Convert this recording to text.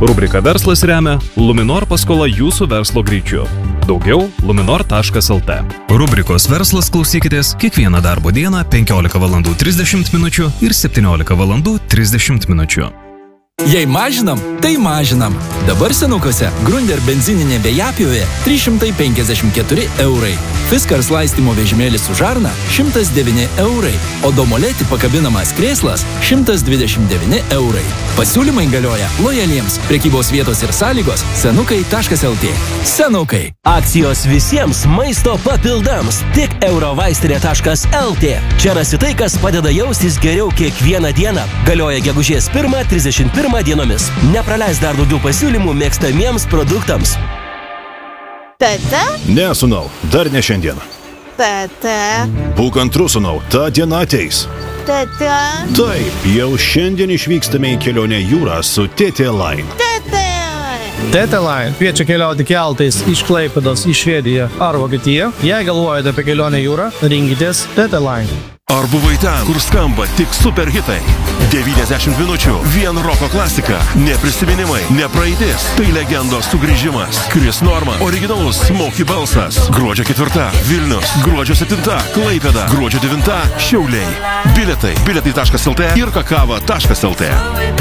Rubrika Verslas remia Luminor paskola jūsų verslo greičiu. Daugiau luminor.lt. Rubrikos Verslas klausykitės kiekvieną darbo dieną 15:30 min. ir 17:30 min. Jei mažinam, tai mažinam. Dabar senukose Grunder benzininė vėjapjovė 354 eurai. Fiskars laistymo vežimėlis su žarna 109 eurai, o Domoleti pakabinamas krėslas 129 eurai. Pasiūlymai galioja lojaliems. Prekybos vietos ir sąlygos senukai.lt. Senukai. Akcijos visiems maisto papildams. Tik eurovaistinė.lt. Čia rasi tai, kas padeda jaustis geriau kiekvieną dieną. Galioja gegužės 1-31 dienomis. Nepraleis dar daugiau pasiūlymų mėgstamiems produktams. Tata? Ne, sūnau, dar ne šiandien. Tata? Būk antrus, sūnau, ta diena ateis. Tata? Taip, jau šiandien išvykstame į kelionę jūrą su TT Line. Tata? TT Line kviečia keliauti keltais iš Klaipėdos į Švediją ar Vokietiją. Jei galvojate apie kelionę jūrą, rinkitės TT Line. Ar buvai ten, kur skamba tik superhitai? 90 minučių, vien roko klasika, ne prisiminimai, ne praeitis, tai legendos sugrįžimas. Chris Norman, originalus Smokey balsas. Gruodžio 4 Vilnius, gruodžio 7 Klaipėda, gruodžio 9 Šiauliai. Bilietai, bilietai.lt ir kakava.lt.